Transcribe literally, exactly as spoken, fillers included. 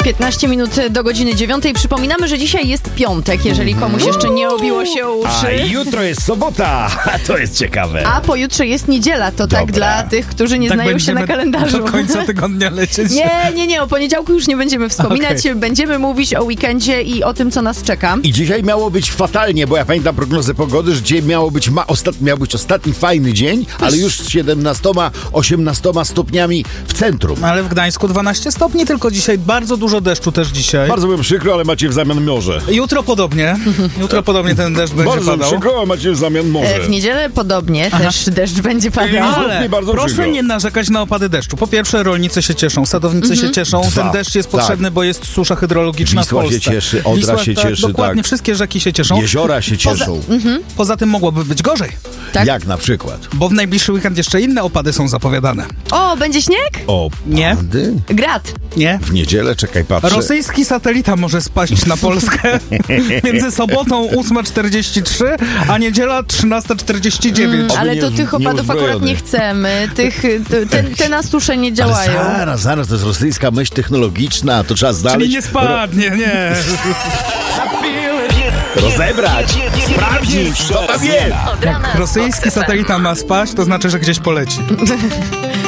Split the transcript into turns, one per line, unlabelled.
piętnaście minut do godziny dziewiątej. Przypominamy, że dzisiaj jest piątek, jeżeli komuś jeszcze nie obiło się o uszy.
A jutro jest sobota, to jest ciekawe.
A pojutrze jest niedziela, to
Dobra.
tak dla tych, którzy nie
tak
znają się na kalendarzu.
Do końca tygodnia lecieć.
Nie, nie, nie, o poniedziałku już nie będziemy wspominać,
Okay.
będziemy mówić o weekendzie i o tym, co nas czeka.
I dzisiaj miało być fatalnie, bo ja pamiętam prognozę pogody, że dzisiaj miało być, ma, ostat, miał być ostatni fajny dzień, ale już z siedemnastoma, osiemnastoma stopniami w centrum.
Ale w Gdańsku dwanaście stopni tylko dzisiaj, bardzo dużo deszczu też dzisiaj.
Bardzo mi przykro, ale macie w zamian morze.
Jutro podobnie, jutro podobnie ten deszcz będzie
Bardzo
padał.
przykro, ale macie w zamian morze.
E, w niedzielę podobnie
Aha.
też deszcz będzie padał.
Ale
bardzo
proszę
przykro.
nie narzekać na opady deszczu. Po pierwsze, rolnicy się cieszą, sadownicy się cieszą.
Dwa.
Ten deszcz jest
Tak.
potrzebny, bo jest susza hydrologiczna
Wisła
w Polsce.
się cieszy, Odra się
tak,
cieszy,
Dokładnie,
tak.
wszystkie rzeki się cieszą.
Jeziora się cieszą.
Poza tym mogłoby być gorzej,
Tak?
Jak na przykład?
bo w najbliższy weekend jeszcze inne opady są zapowiadane.
O, będzie śnieg?
O,
Nie.
pady?
Grat.
Nie?
W niedzielę, czekaj, patrzę.
Rosyjski satelita może spaść na Polskę między sobotą ósma czterdzieści trzy, a niedziela trzynasta czterdzieści dziewięć.
Ale
nie-
to tych
nie
opadów akurat
uzbrojony.
nie chcemy. Tych, te, te na susze nie
Ale
działają.
zaraz, zaraz, to jest rosyjska myśl technologiczna, to trzeba znaleźć,
Czyli nie spadnie, nie.
rozebrać, sprawdzić, co tam jest.
Od rana
Rosyjski
z Fox F M.
satelita ma spaść, to znaczy, że gdzieś poleci.